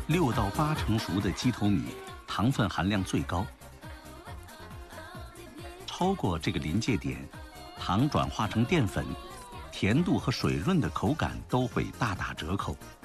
6到8成熟的鸡头米糖分含量最高，超过这个临界点，糖转化成淀粉，甜度和水润的口感都会大打折扣。